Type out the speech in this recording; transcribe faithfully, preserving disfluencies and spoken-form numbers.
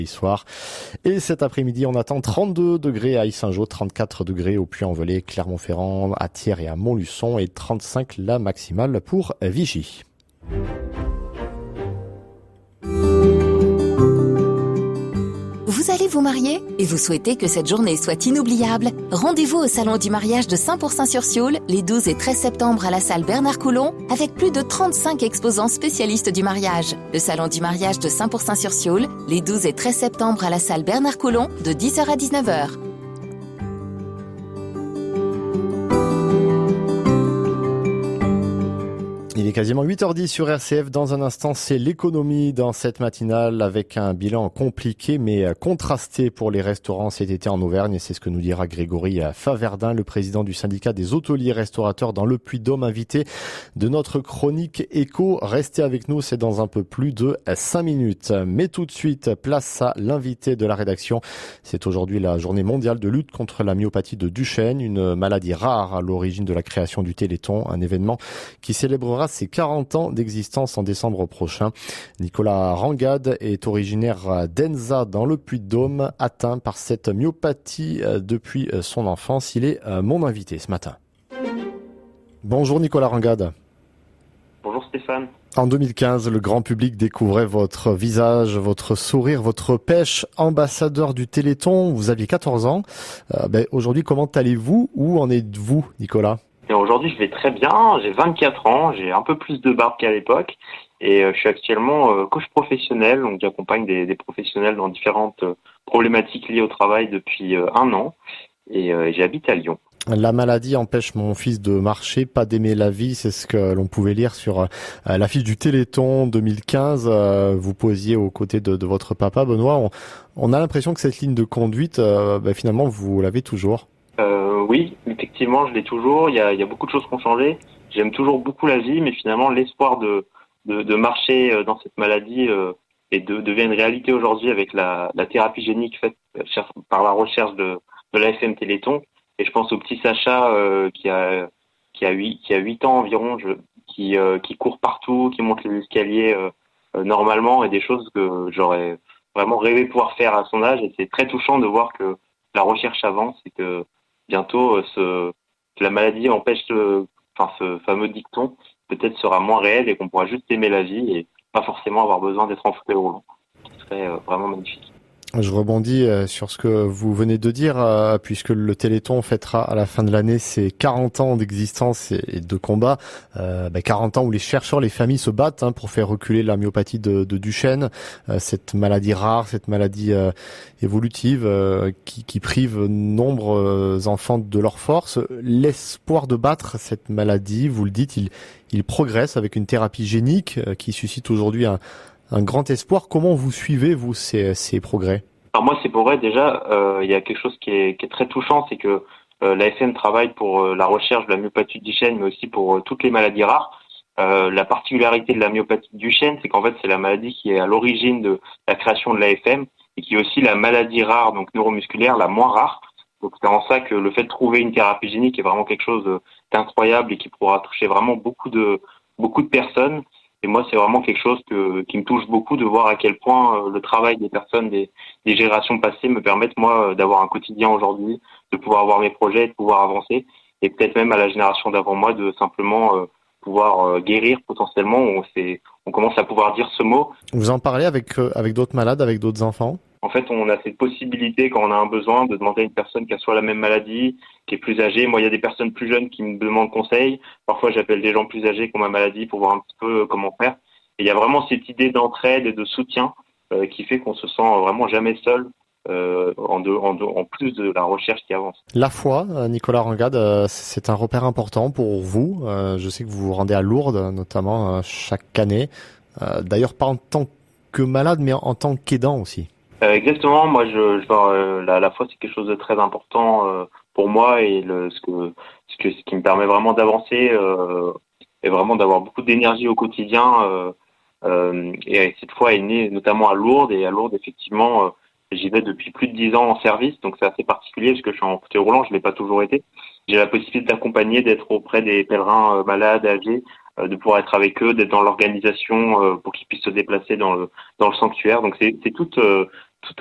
soir. Et cet après-midi, on attend trente-deux degrés à Yssingeaux, trente-quatre degrés au Puy-en-Velay, Clermont-Ferrand, à Thiers et à Montluçon et trente-cinq la maximale pour Vichy. Vous allez vous marier et vous souhaitez que cette journée soit inoubliable? Rendez-vous au Salon du mariage de Saint-Pourçain-sur-Sioule les douze et treize septembre à la salle Bernard Coulon avec plus de trente-cinq exposants spécialistes du mariage. Le Salon du mariage de Saint-Pourçain-sur-Sioule les douze et treize septembre à la salle Bernard Coulon de dix heures à dix-neuf heures. Il est quasiment huit heures dix sur R C F. Dans un instant, c'est l'économie dans cette matinale avec un bilan compliqué mais contrasté pour les restaurants cet été en Auvergne. Et c'est ce que nous dira Grégory Faverdin, le président du syndicat des hôteliers restaurateurs dans le Puy-de-Dôme, invité de notre chronique éco. Restez avec nous, c'est dans un peu plus de cinq minutes. Mais tout de suite, place à l'invité de la rédaction. C'est aujourd'hui la journée mondiale de lutte contre la myopathie de Duchenne, une maladie rare à l'origine de la création du Téléthon, un événement qui célébrera ses quarante ans d'existence en décembre prochain. Nicolas Rangade est originaire d'Enza dans le Puy-de-Dôme, atteint par cette myopathie depuis son enfance. Il est mon invité ce matin. Bonjour Nicolas Rangade. Bonjour Stéphane. En deux mille quinze, le grand public découvrait votre visage, votre sourire, votre pêche, ambassadeur du Téléthon. Vous aviez quatorze ans. Euh, ben, aujourd'hui, comment allez-vous? Où en êtes-vous, Nicolas? Et aujourd'hui, je vais très bien. J'ai vingt-quatre ans. J'ai un peu plus de barbe qu'à l'époque. Et euh, je suis actuellement euh, coach professionnel. Donc, j'accompagne des, des professionnels dans différentes euh, problématiques liées au travail depuis euh, un an. Et euh, j'habite à Lyon. La maladie empêche mon fils de marcher, pas d'aimer la vie, c'est ce que l'on pouvait lire sur euh, l'affiche du Téléthon deux mille quinze. Euh, vous posiez aux côtés de, de votre papa, Benoît. On, on a l'impression que cette ligne de conduite, euh, bah, finalement, vous l'avez toujours. Euh, oui, effectivement, je l'ai toujours. Il y a, il y a beaucoup de choses qui ont changé. J'aime toujours beaucoup la vie, mais finalement, l'espoir de, de, de marcher dans cette maladie euh, et de, devient une réalité aujourd'hui avec la, la thérapie génique faite par la recherche de, de l'A F M Téléthon. Et je pense au petit Sacha euh, qui a qui a huit qui a huit ans environ, je, qui euh, qui court partout, qui monte les escaliers euh, euh, normalement, et des choses que j'aurais vraiment rêvé pouvoir faire à son âge. Et c'est très touchant de voir que la recherche avance et que bientôt euh, ce que la maladie empêche le, enfin ce fameux dicton peut-être sera moins réel et qu'on pourra juste aimer la vie et pas forcément avoir besoin d'être en fauteuil roulant. Ce serait euh, vraiment magnifique. Je rebondis sur ce que vous venez de dire, puisque le Téléthon fêtera à la fin de l'année ses quarante ans d'existence et de combat. Euh, bah quarante ans où les chercheurs, les familles se battent hein, pour faire reculer la myopathie de, de Duchenne, euh, cette maladie rare, cette maladie euh, évolutive euh, qui, qui prive nombreux enfants de leur force. L'espoir de battre cette maladie, vous le dites, il, il progresse avec une thérapie génique euh, qui suscite aujourd'hui un Un grand espoir. Comment vous suivez, vous, ces, ces progrès? Alors moi, c'est progrès, déjà, euh, il y a quelque chose qui est, qui est très touchant, c'est que euh, l'A F M travaille pour euh, la recherche de la myopathie de Duchenne, mais aussi pour euh, toutes les maladies rares. Euh, la particularité de la myopathie de Duchenne, c'est qu'en fait, c'est la maladie qui est à l'origine de la création de l'A F M et qui est aussi la maladie rare, donc neuromusculaire, la moins rare. Donc c'est en ça que le fait de trouver une thérapie génique est vraiment quelque chose d'incroyable et qui pourra toucher vraiment beaucoup de beaucoup de personnes. Et moi, c'est vraiment quelque chose que, qui me touche beaucoup de voir à quel point euh, le travail des personnes des, des générations passées me permettent, moi, d'avoir un quotidien aujourd'hui, de pouvoir avoir mes projets, de pouvoir avancer, et peut-être même à la génération d'avant moi de simplement euh, pouvoir euh, guérir potentiellement. On, c'est, on commence à pouvoir dire ce mot. Vous en parlez avec, euh, avec d'autres malades, avec d'autres enfants? En fait, on a cette possibilité, quand on a un besoin, de demander à une personne qui a soit la même maladie, qui est plus âgée. Moi, il y a des personnes plus jeunes qui me demandent conseil. Parfois, j'appelle des gens plus âgés qui ont ma maladie pour voir un petit peu comment faire. Et il y a vraiment cette idée d'entraide et de soutien euh, qui fait qu'on se sent vraiment jamais seul, euh, en, de, en, de, en plus de la recherche qui avance. La foi, Nicolas Rangade, c'est un repère important pour vous. Euh, je sais que vous vous rendez à Lourdes, notamment euh, chaque année. Euh, d'ailleurs, pas en tant que malade, mais en, en tant qu'aidant aussi. Euh, exactement. Moi, je, je euh, la, la foi, c'est quelque chose de très important euh, pour moi et le, ce que ce que ce qui me permet vraiment d'avancer euh, et vraiment d'avoir beaucoup d'énergie au quotidien. Euh, euh, et cette foi est née notamment à Lourdes et à Lourdes, effectivement, euh, j'y vais depuis plus de dix ans en service, donc c'est assez particulier parce que je suis en fauteuil roulant, je l'ai pas toujours été. J'ai la possibilité d'accompagner, d'être auprès des pèlerins euh, malades, âgés, euh, de pouvoir être avec eux, d'être dans l'organisation euh, pour qu'ils puissent se déplacer dans le dans le sanctuaire. Donc c'est c'est toute euh,